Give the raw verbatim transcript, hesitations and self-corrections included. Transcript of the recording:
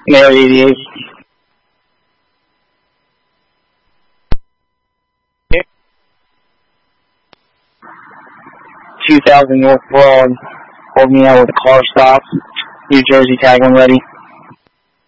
Mail eighty-eight. two thousand North Broad. Hold me out with a car stop. New Jersey tag when ready.